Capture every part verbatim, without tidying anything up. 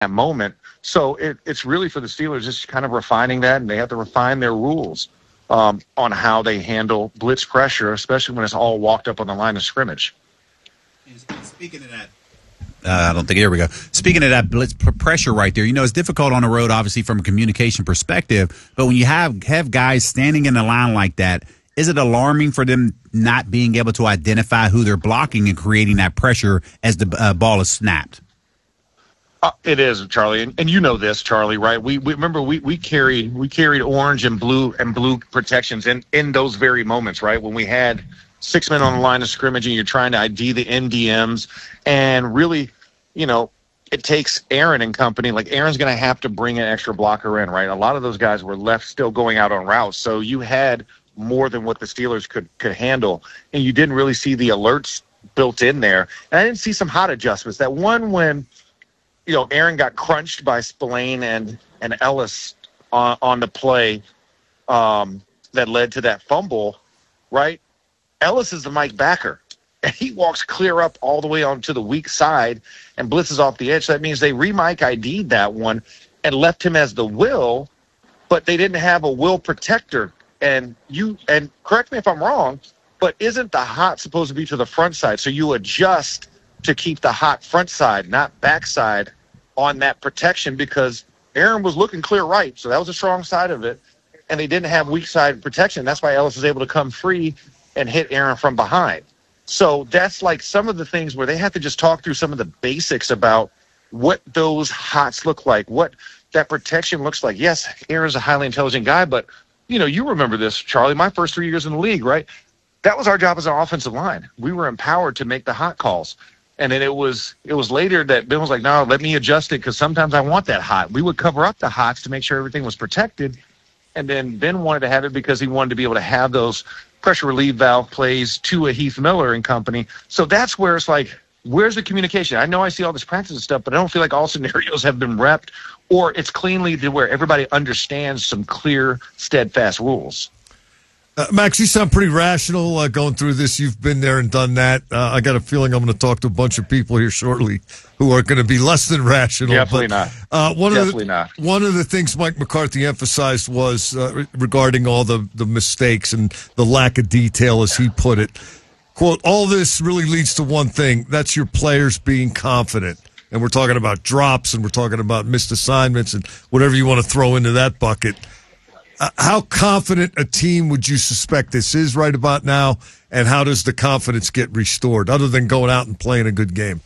that moment. So it, it's really for the Steelers just kind of refining that, and they have to refine their rules um, on how they handle blitz pressure, especially when it's all walked up on the line of scrimmage. And speaking of that, uh, I don't think, here we go. Speaking of that blitz p- pressure right there, you know, it's difficult on the road, obviously, from a communication perspective, but when you have, have guys standing in the line like that, is it alarming for them not being able to identify who they're blocking and creating that pressure as the uh, ball is snapped? Uh, it is, Charlie, and, and you know this, Charlie, right? We, we remember we, we carried we carried orange and blue and blue protections in, in those very moments, right? When we had six men on the line of scrimmage and you're trying to I D the N D Ms, and really, you know, it takes Aaron and company. Like Aaron's going to have to bring an extra blocker in, right? A lot of those guys were left still going out on routes, so you had more than what the Steelers could could handle, and you didn't really see the alerts built in there. And I didn't see some hot adjustments. That one when, you know, Aaron got crunched by Spillane and, and Ellis on, on the play um, that led to that fumble, right? Ellis is the Mike backer, and he walks clear up all the way onto the weak side and blitzes off the edge. So that means they re-Mike I D'd that one and left him as the will, but they didn't have a will protector. And you and correct me if I'm wrong, but isn't the hot supposed to be to the front side? So you adjust to keep the hot front side, not backside, on that protection, because Aaron was looking clear right. So that was a strong side of it. And they didn't have weak side protection. That's why Ellis was able to come free and hit Aaron from behind. So that's like some of the things where they have to just talk through some of the basics about what those hots look like, what that protection looks like. Yes, Aaron's a highly intelligent guy, but, you know, you remember this, Charlie, my first three years in the league, right? That was our job as an offensive line. We were empowered to make the hot calls. And then it was it was later that Ben was like, no, let me adjust it because sometimes I want that hot. We would cover up the hots to make sure everything was protected. And then Ben wanted to have it because he wanted to be able to have those pressure relief valve plays to a Heath Miller and company. So that's where it's like, where's the communication? I know I see all this practice and stuff, but I don't feel like all scenarios have been repped, or it's cleanly to where everybody understands some clear, steadfast rules. Uh, Max, you sound pretty rational uh, going through this. You've been there and done that. Uh, I got a feeling I'm going to talk to a bunch of people here shortly who are going to be less than rational. Definitely but, not. Uh, one Definitely of the, not. One of the things Mike McCarthy emphasized was uh, regarding all the, the mistakes and the lack of detail, as he put it. Quote, all this really leads to one thing. That's your players being confident. And we're talking about drops, and we're talking about missed assignments and whatever you want to throw into that bucket. Uh, how confident a team would you suspect this is right about now, and how does the confidence get restored, other than going out and playing a good game?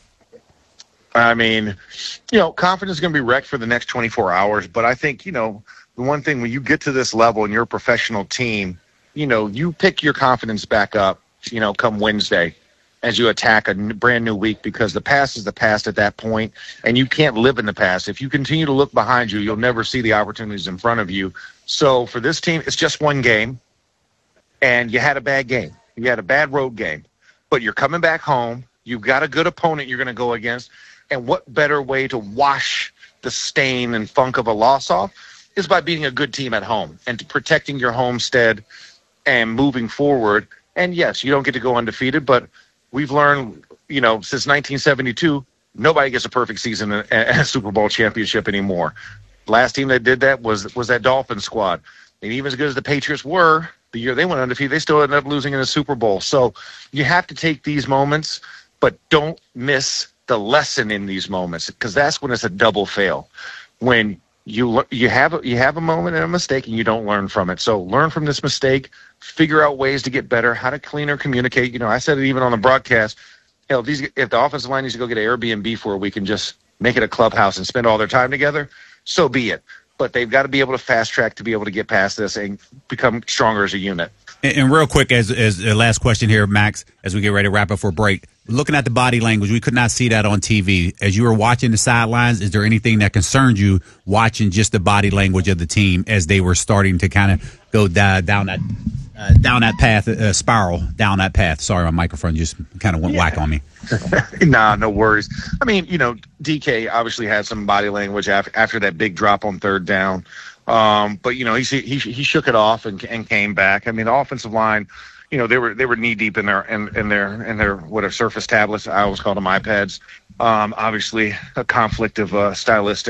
I mean, you know, confidence is going to be wrecked for the next twenty-four hours. But I think, you know, the one thing when you get to this level and you're a professional team, you know, you pick your confidence back up, you know, come Wednesday as you attack a brand new week, because the past is the past at that point, and you can't live in the past. If you continue to look behind you, you'll never see the opportunities in front of you. So for this team, it's just one game, and you had a bad game. You had a bad road game, but you're coming back home. You've got a good opponent you're going to go against, and what better way to wash the stain and funk of a loss off is by beating a good team at home and protecting your homestead and moving forward. And yes, you don't get to go undefeated, but we've learned, you know, since nineteen seventy-two, nobody gets a perfect season at a Super Bowl championship anymore. Last team that did that was was that Dolphins squad. And even as good as the Patriots were, the year they went undefeated, they still ended up losing in the Super Bowl. So you have to take these moments, but don't miss the lesson in these moments, because that's when it's a double fail. When you you have a, you have a moment and a mistake and you don't learn from it. So learn from this mistake, figure out ways to get better, how to cleaner communicate. You know, I said it even on the broadcast. You know, if, these, if the offensive line needs to go get an Airbnb for a week and just make it a clubhouse and spend all their time together, so be it. But they've got to be able to fast track to be able to get past this and become stronger as a unit. And, and real quick, as as the last question here, Max, as we get ready to wrap up for a break, looking at the body language, we could not see that on T V. As you were watching the sidelines, is there anything that concerned you watching just the body language of the team as they were starting to kind of go da- down that uh, down that path, uh, spiral down that path? Sorry, my microphone just kind of went yeah. whack on me. Nah, no worries. I mean, you know, D K obviously had some body language after, after that big drop on third down. Um, but, you know, he, he he shook it off and and came back. I mean, the offensive line, you know, they were they were knee deep in their in, in their in their whatever Surface tablets. I always call them iPads. Um, obviously, a conflict of uh, stylistic.